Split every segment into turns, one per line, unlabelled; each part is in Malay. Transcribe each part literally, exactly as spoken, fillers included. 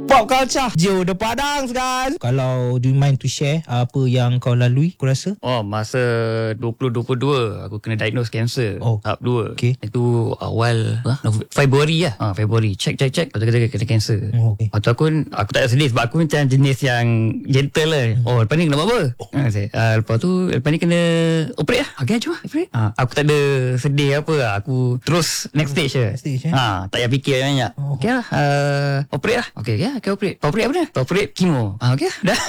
Pop culture Joe the Padang guys. Kalau do you mind to share apa yang kau lalui, aku rasa?
Oh, masa dua puluh dua puluh dua aku kena diagnose cancer.
Oh,
tahap dua.
Okay.
Itu awal ha? Februari lah. Ha, Februari. Check check check. Lepas tu kata kena cancer.
Oh, okay.
Lepas tu aku aku tak sedih sebab aku macam jenis yang gentle lah. Hmm. Oh, lepas ni kena buat apa? Oh. Ha, saya, uh, lepas tu lepas ni kena operate lah. Okay, jom operate. Ha, aku tak ada sedih apa lah. Aku terus next stage je.
Next stage, eh?
Ha, tak payah fikir banyak. Oh. Okay lah. Uh, operate lah. Okay, ya. Okay, operate. Operate apa dia? Operate chemo. Ha, okay lah. Dah.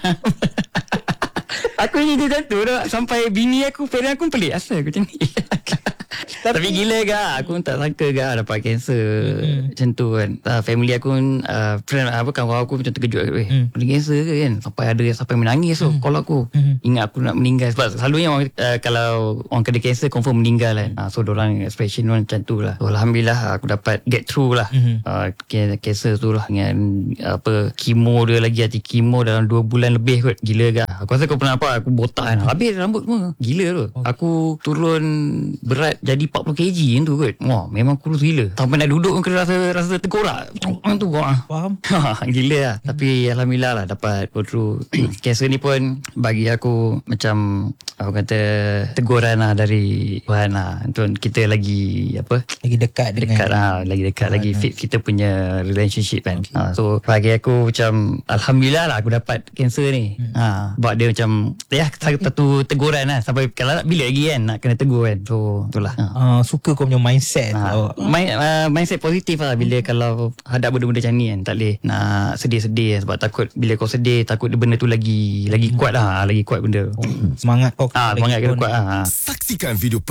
Aku ni dia macam tu dah. Sampai bini aku, parent aku pelik. Asal aku macam ni. Tapi, Tapi gila ke, aku tak sangka ke dapat kanser mm-hmm. macam tu kan. uh, Family aku uh, friend apa kawan aku macam terkejut. Eh mm. boleh kanser ke kan. Sampai ada sampai menangis tu mm. call aku mm-hmm. ingat aku nak meninggal. Sebab selalunya orang, uh, kalau orang kena kanser confirm meninggal kan. uh, So diorang expression macam tu lah. So, Alhamdulillah aku dapat get through lah mm-hmm. uh, kanser tu lah. Dengan uh, apa kemo dia lagi. Hati kemo dalam dua bulan lebih kot. Gila ke. Aku rasa kau pernah nampak aku botak kan. Habis rambut semua. Gila tu. Okay. Aku turun berat jadi empat puluh kilogram yang tu kot. Wah, memang kurus gila. Sampai nak duduk pun kena rasa rasa terkorak. Tu kau ah.
Faham?
Gila lah. Hmm. Tapi alhamdulillah lah dapat go through. Kanser ni pun bagi aku macam aku kata teguran lah dari Tuhan lah. Tuan kita lagi apa?
Lagi dekat dengan
dekat lah, lagi dekat Tuhan lagi fit kita punya relationship kan. Okay. Ha, so bagi aku macam alhamdulillah lah aku dapat kanser ni. Hmm. Ha, sebab dia macam ya satu teguran lah. Sampai kalau nak bila lagi kan nak kena tegur kan. So itulah. Ha.
Uh, suka kau punya mindset.
Ha, main, uh, mindset positif lah bila hmm. kalau hadap benda-benda macam ni kan. Tak boleh nak sedih-sedih sebab takut bila kau sedih takut benda tu lagi lagi kuat lah, lagi kuat benda.
Oh, semangat kau.
Ah, ha, semangat kena kuat lah.
Saksikan video